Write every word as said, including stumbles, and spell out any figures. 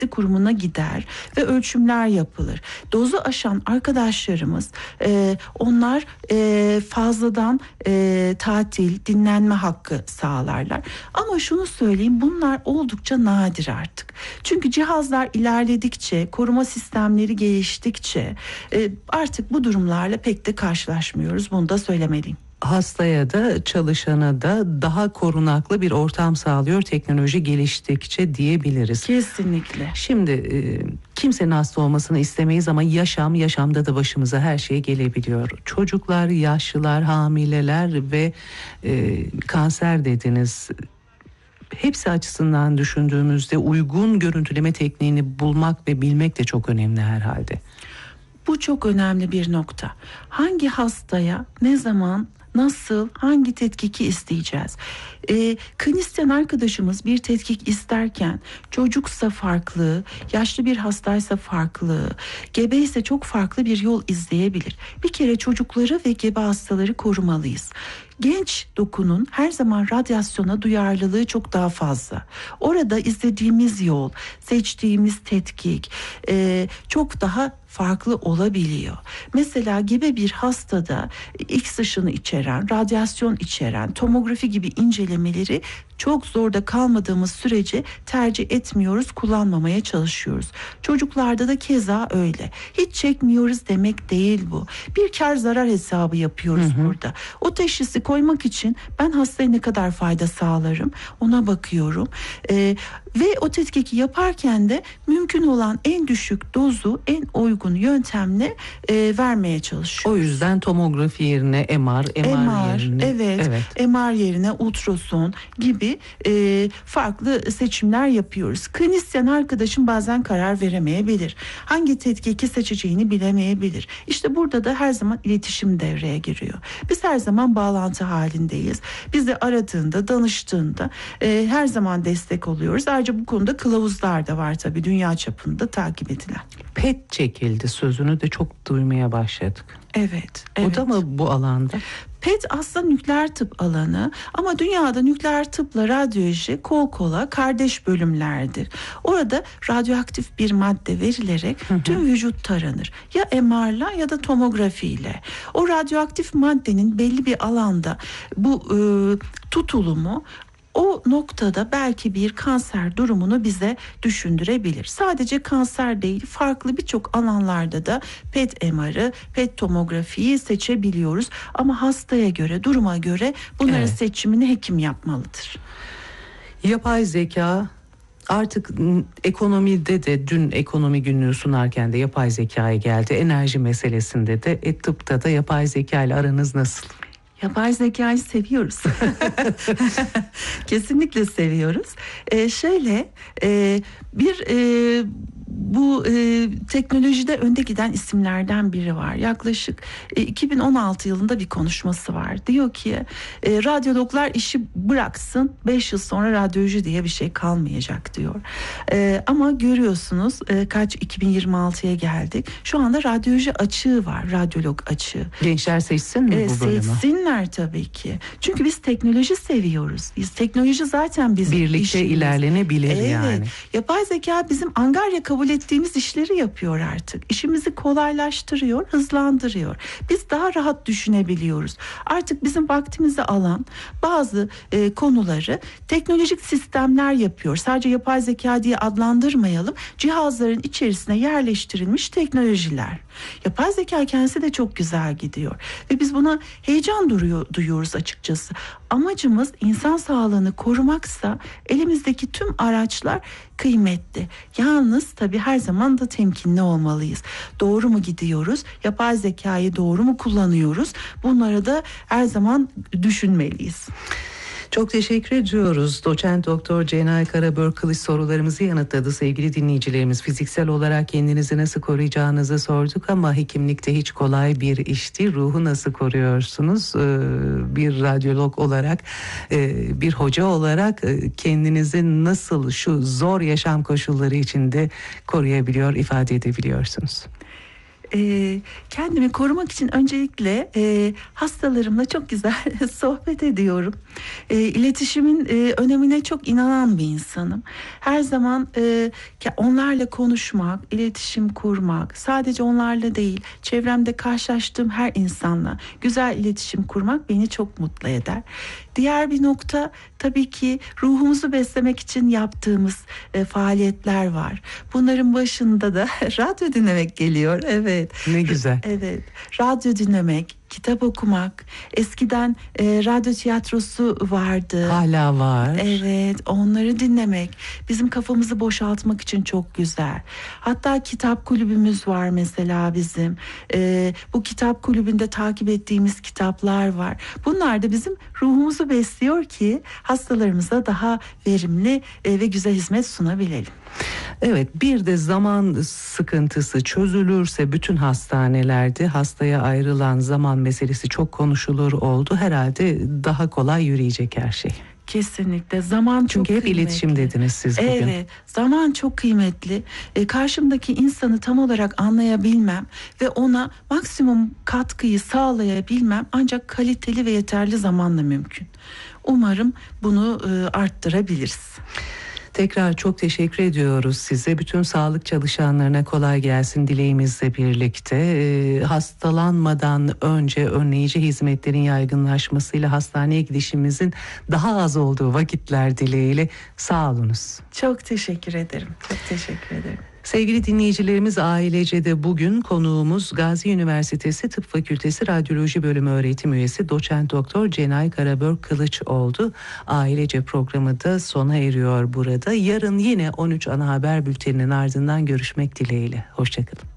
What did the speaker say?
Diagnostik Kurumu'na gider ve ölçümler yapılır. Dozu aşan arkadaşlarımız e, onlar e, fazladan e, tatil, dinlenme hakkı sağlarlar. Ama şunu söyleyeyim, bunlar oldukça nadir artık. Çünkü cihazlar ilerledikçe, koruma sistemleri geliştikçe e, artık bu durumlarla pek de karşılaşmıyoruz. Bunu da söylemeliyim. Hastaya da çalışana da daha korunaklı bir ortam sağlıyor teknoloji geliştikçe diyebiliriz. Kesinlikle. Şimdi e, kimsenin hasta olmasını istemeyiz ama yaşam, yaşamda da başımıza her şey gelebiliyor. Çocuklar, yaşlılar, hamileler ve e, kanser dediniz. Hepsi açısından düşündüğümüzde uygun görüntüleme tekniğini bulmak ve bilmek de çok önemli herhalde. Bu çok önemli bir nokta. Hangi hastaya, ne zaman, nasıl, hangi tetkiki isteyeceğiz? E, klinisyen arkadaşımız bir tetkik isterken çocuksa farklı, yaşlı bir hastaysa farklı, gebe ise çok farklı bir yol izleyebilir. Bir kere çocukları ve gebe hastaları korumalıyız. Genç dokunun her zaman radyasyona duyarlılığı çok daha fazla. Orada izlediğimiz yol, seçtiğimiz tetkik e, çok daha farklı olabiliyor. Mesela gebe bir hastada X ışını içeren, radyasyon içeren, tomografi gibi incelemeleri çok zorda kalmadığımız sürece tercih etmiyoruz, kullanmamaya çalışıyoruz. Çocuklarda da keza öyle. Hiç çekmiyoruz demek değil bu. Bir kar zarar hesabı yapıyoruz hı hı. burada. O teşhisi koymak için ben hastaya ne kadar fayda sağlarım ona bakıyorum. Ee, ve o tetkiki yaparken de mümkün olan en düşük dozu en uygun yöntemle e, vermeye çalışıyoruz. O yüzden tomografi yerine M R, M R, M R yerine evet, evet. M R yerine ultrason gibi e, farklı seçimler yapıyoruz. Klinisyen arkadaşım bazen karar veremeyebilir. Hangi tetkiki seçeceğini bilemeyebilir. İşte burada da her zaman iletişim devreye giriyor. Biz her zaman bağlantı halindeyiz. Bizi aradığında, danıştığında e, her zaman destek oluyoruz. Ayrıca bu konuda kılavuzlar da var tabii dünya çapında takip edilen. P E T çekildi sözünü de çok duymaya başladık. Evet, evet. O da mı bu alanda? P E T aslında nükleer tıp alanı ama dünyada nükleer tıpla radyoloji kol kola kardeş bölümlerdir. Orada radyoaktif bir madde verilerek hı hı. tüm vücut taranır. Ya M R'la ya da tomografiyle. O radyoaktif maddenin belli bir alanda bu e, tutulumu o noktada belki bir kanser durumunu bize düşündürebilir. Sadece kanser değil, farklı birçok alanlarda da P E T M R'ı, P E T tomografiyi seçebiliyoruz. Ama hastaya göre, duruma göre bunların evet. seçimini hekim yapmalıdır. Yapay zeka artık ekonomide de dün ekonomi günlüğü sunarken de yapay zekaya geldi. Enerji meselesinde de e, tıpta da yapay zeka ile aranız nasıl? Yapay zekayı seviyoruz. Kesinlikle seviyoruz. Ee, şöyle e, bir e, bu e, teknolojide önde giden isimlerden biri var. Yaklaşık e, iki bin on altı yılında bir konuşması var. Diyor ki e, radyologlar işi bıraksın, beş yıl sonra radyoloji diye bir şey kalmayacak diyor. E, ama görüyorsunuz e, kaç iki bin yirmi altıya geldik. Şu anda radyoloji açığı var, radyolog açığı. Gençler seçsin mi e, bu bölümü? Seçsinler tabii ki. Çünkü biz teknoloji seviyoruz. Biz teknoloji zaten bizim birlikte işimiz. ilerlenebilir evet. yani. Yapay zeka bizim angarya kabul ettiğimiz işleri yapıyor artık. İşimizi kolaylaştırıyor, hızlandırıyor. Biz daha rahat düşünebiliyoruz. Artık bizim vaktimizi alan bazı e, konuları teknolojik sistemler yapıyor. Sadece yapay zeka diye adlandırmayalım. Cihazların içerisine yerleştirilmiş teknolojiler. Yapay zeka kendisi de çok güzel gidiyor. Ve biz buna heyecan duruyor, duyuyoruz açıkçası. Amacımız insan sağlığını korumaksa elimizdeki tüm araçlar kıymetli. Yalnız tabii her zaman da temkinli olmalıyız. Doğru mu gidiyoruz? Yapay zekayı doğru mu kullanıyoruz? Bunları da her zaman düşünmeliyiz. Çok teşekkür ediyoruz. Doçent Doktor Cenay Karabör-Kılıç sorularımızı yanıtladı sevgili dinleyicilerimiz. Fiziksel olarak kendinizi nasıl koruyacağınızı sorduk ama hekimlikte hiç kolay bir işti. Ruhu nasıl koruyorsunuz? Bir radyolog olarak, bir hoca olarak kendinizi nasıl şu zor yaşam koşulları içinde koruyabiliyor, ifade edebiliyorsunuz? e, kendimi korumak için öncelikle e, hastalarımla çok güzel sohbet ediyorum. E, iletişimin e, önemine çok inanan bir insanım. Her zaman e, onlarla konuşmak, iletişim kurmak, sadece onlarla değil, çevremde karşılaştığım her insanla güzel iletişim kurmak beni çok mutlu eder. Diğer bir nokta tabii ki ruhumuzu beslemek için yaptığımız e, faaliyetler var. Bunların başında da radyo dinlemek geliyor. Evet. Ne güzel. Evet. Radyo dinlemek, kitap okumak. Eskiden e, radyo tiyatrosu vardı. Hala var. Evet, onları dinlemek bizim kafamızı boşaltmak için çok güzel. Hatta kitap kulübümüz var mesela bizim. E, bu kitap kulübünde takip ettiğimiz kitaplar var. Bunlar da bizim ruhumuzu besliyor ki hastalarımıza daha verimli e, ve güzel hizmet sunabilelim. Evet, bir de zaman sıkıntısı çözülürse bütün hastanelerde hastaya ayrılan zaman meselesi çok konuşulur oldu. Herhalde daha kolay yürüyecek her şey. Kesinlikle zaman çok Çünkü hep kıymetli. iletişim dediniz siz bugün. Evet, zaman çok kıymetli. E, karşımdaki insanı tam olarak anlayabilmem ve ona maksimum katkıyı sağlayabilmem ancak kaliteli ve yeterli zamanla mümkün. Umarım bunu e, arttırabiliriz. Tekrar çok teşekkür ediyoruz size. Bütün sağlık çalışanlarına kolay gelsin dileğimizle birlikte. Ee, hastalanmadan önce önleyici hizmetlerin yaygınlaşmasıyla hastaneye gidişimizin daha az olduğu vakitler dileğiyle sağ olunuz. Çok teşekkür ederim. Çok teşekkür ederim. Sevgili dinleyicilerimiz, Ailece'de bugün konuğumuz Gazi Üniversitesi Tıp Fakültesi Radyoloji Bölümü öğretim üyesi Doçent Doktor Cenay Karabörk Kılıç oldu. Ailece programı da sona eriyor burada. Yarın yine on üç ana haber bülteninin ardından görüşmek dileğiyle. Hoşçakalın.